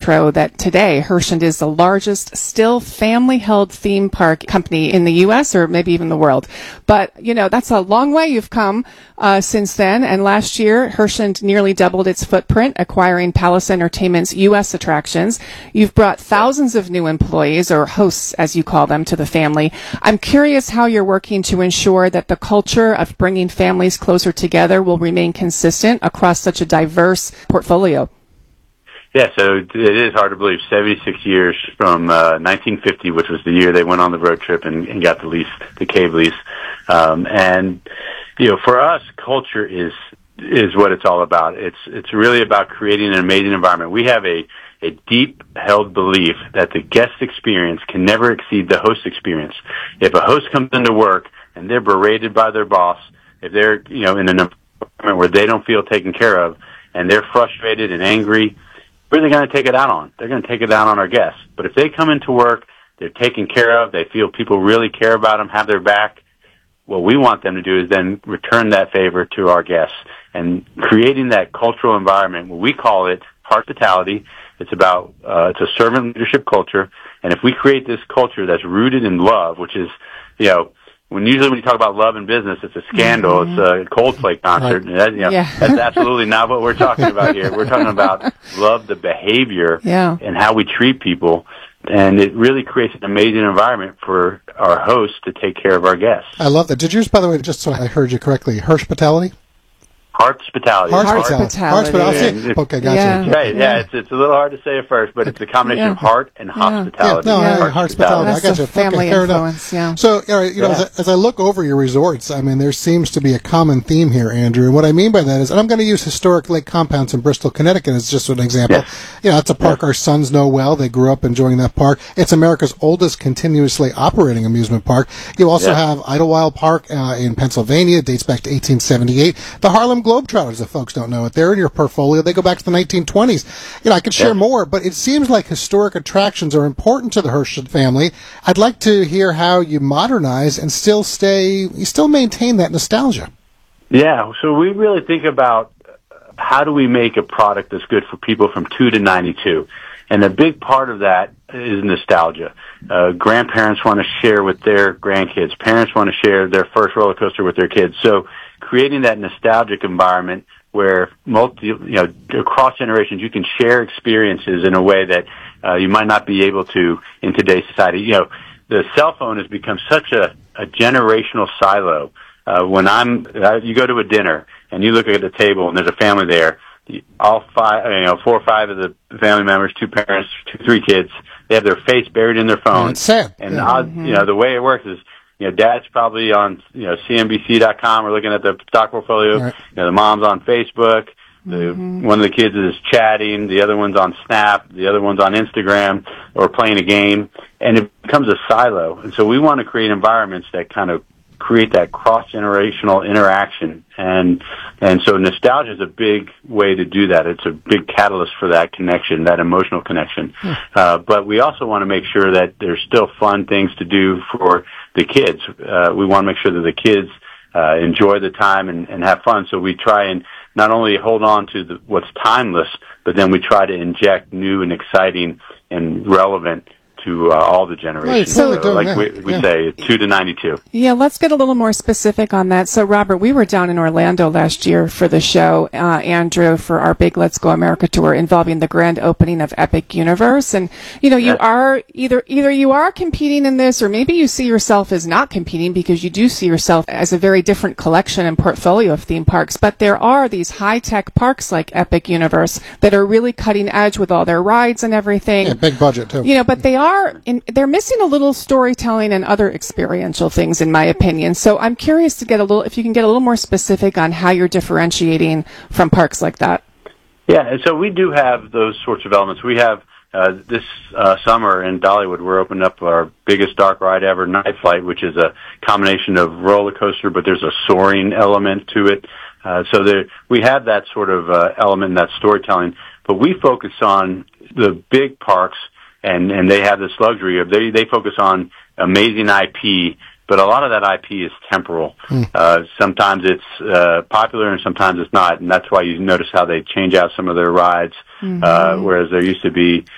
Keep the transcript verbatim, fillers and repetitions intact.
intro that today Herschend is the largest still family-held theme park company in the U S or maybe even the world. But, you know, that's a long way you've come uh, since then. And last year, Herschend nearly doubled its footprint, acquiring Palace Entertainment's U S attractions. You've brought thousands of new employees, or hosts as you call them, to the family. I'm curious how you're working to ensure that the culture of bringing families closer together will remain consistent across such a diverse portfolio. Yeah, so it is hard to believe. seventy-six years from uh, nineteen fifty, which was the year they went on the road trip and, and got the lease, the cave lease. Um, and you know, for us, culture is is what it's all about. It's it's really about creating an amazing environment. We have a a deep held belief that the guest experience can never exceed the host experience. If a host comes into work and they're berated by their boss, if they're you know in an environment where they don't feel taken care of and they're frustrated and angry, where are they going to take it out on? They're going to take it out on our guests. But if they come into work, they're taken care of, they feel people really care about them, have their back, what we want them to do is then return that favor to our guests. And creating that cultural environment, we call it hospitality. It's about, uh, it's a servant leadership culture. And if we create this culture that's rooted in love, which is, you know, when usually when you talk about love in business, it's a scandal. Mm-hmm. It's a Coldplay concert. Right. That, you know, yeah. That's absolutely not what we're talking about here. We're talking about love, the behavior, yeah. and how we treat people. And it really creates an amazing environment for our hosts to take care of our guests. I love that. Did yours, by the way, just so I heard you correctly, Herschpitality? Hospitality. Hospitality. Okay, gotcha. Yeah. Right, yeah, it's it's a little hard to say at first, but it's a combination yeah. of heart and hospitality. Yeah, no, yeah. yeah, hospitality. That's I got you. Family okay, fair influence, enough. Yeah. So, all right, you know, yeah. as, I, as I look over your resorts, I mean, there seems to be a common theme here, Andrew. And what I mean by that is, and I'm going to use Historic Lake Compounds in Bristol, Connecticut as just an example. Yes. You know, it's a park yes. our sons know well. They grew up enjoying that park. It's America's oldest continuously operating amusement park. You also yes. have Idlewild Park uh, in Pennsylvania. It dates back to eighteen seventy-eight. The Harlem Globetrotters, if folks don't know it, they're in your portfolio. They go back to the nineteen twenties. You know, I could share yeah. more, but it seems like historic attractions are important to the Herschend family. I'd like to hear how you modernize and still stay, you still maintain that nostalgia. Yeah, so we really think about how do we make a product that's good for people from two to ninety-two. And a big part of that is nostalgia. Uh, grandparents want to share with their grandkids. Parents want to share their first roller coaster with their kids. So creating that nostalgic environment where multi, you know, across generations you can share experiences in a way that uh, you might not be able to in today's society. You know, the cell phone has become such a, a generational silo. Uh, when I'm, uh, you go to a dinner and you look at the table and there's a family there. All five, you know, four or five of the family members, two parents, two, three kids, they have their face buried in their phone. It's sad. And yeah. odd, you know, the way it works is, you know, dad's probably on, you know, C N B C dot com or looking at the stock portfolio. Right. You know, the mom's on Facebook. The, mm-hmm. One of the kids is chatting. The other one's on Snap. The other one's on Instagram or playing a game. And it becomes a silo. And so we want to create environments that kind of create that cross-generational interaction. And and so nostalgia is a big way to do that. It's a big catalyst for that connection, that emotional connection. Hmm. Uh, but we also want to make sure that there's still fun things to do for the kids. Uh, we want to make sure that the kids uh, enjoy the time and, and have fun. So we try and not only hold on to the, what's timeless, but then we try to inject new and exciting and relevant to uh, all the generations. Right, so, so, like yeah. we, we yeah. say, two to ninety-two. Yeah, let's get a little more specific on that. So, Robert, we were down in Orlando last year for the show, uh, Andrew, for our big Let's Go America tour involving the grand opening of Epic Universe. And, you know, you yes. are either either you are competing in this, or maybe you see yourself as not competing because you do see yourself as a very different collection and portfolio of theme parks. But there are these high-tech parks like Epic Universe that are really cutting edge with all their rides and everything. Yeah, big budget, too. You know, but they are Are in, they're missing a little storytelling and other experiential things, in my opinion. So I'm curious to get a little, if you can get a little more specific on how you're differentiating from parks like that. Yeah, and so we do have those sorts of elements. We have uh, this uh, summer in Dollywood, we're opening up our biggest dark ride ever, Night Flight, which is a combination of roller coaster, but there's a soaring element to it. Uh, so there, we have that sort of uh, element, that storytelling. But we focus on the big parks. And, and they have this luxury of, they, they focus on amazing I P, but a lot of that I P is temporal. Mm. Uh, sometimes it's, uh, popular and sometimes it's not. And that's why you notice how they change out some of their rides, mm-hmm. uh, whereas there used to be